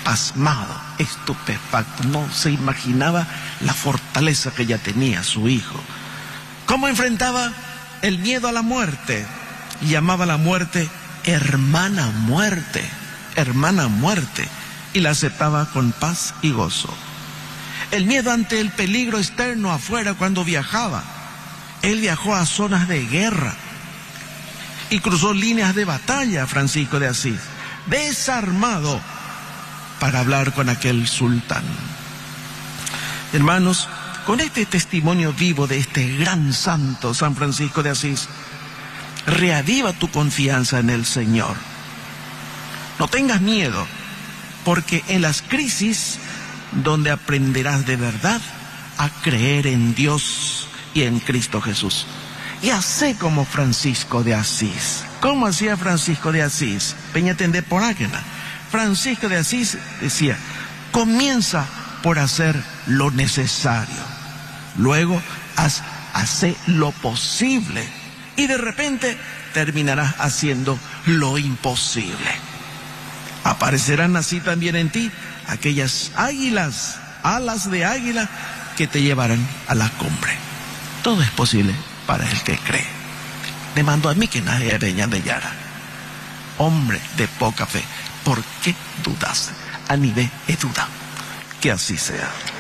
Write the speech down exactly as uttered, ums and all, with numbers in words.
pasmado, estupefacto. No se imaginaba la fortaleza que ya tenía su hijo. ¿Cómo enfrentaba el miedo a la muerte? Y llamaba a la muerte hermana muerte, hermana muerte, y la aceptaba con paz y gozo. El miedo ante el peligro externo afuera cuando viajaba. Él viajó a zonas de guerra y cruzó líneas de batalla, Francisco de Asís, desarmado para hablar con aquel sultán. Hermanos, con este testimonio vivo de este gran santo, San Francisco de Asís, reaviva tu confianza en el Señor. No tengas miedo, porque en las crisis donde aprenderás de verdad a creer en Dios y en Cristo Jesús. Y hacé como Francisco de Asís. ¿Cómo hacía Francisco de Asís? Peñatende por águena. Francisco de Asís decía, comienza por hacer lo necesario. Luego haz, hace lo posible. Y de repente terminarás haciendo lo imposible. Aparecerán así también en ti aquellas águilas, alas de águila que te llevarán a la cumbre. Todo es posible para el que cree. Le mando a mí que nadie veña de Yara. Hombre de poca fe, ¿por qué dudas? A nivel de duda. Que así sea.